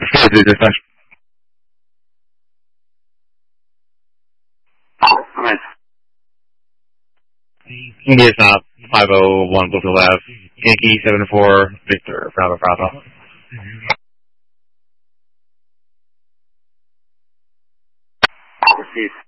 Dispatch. Right. India stop 501 Bluefield Ave. Yankee 74 Victor Bravo. Received.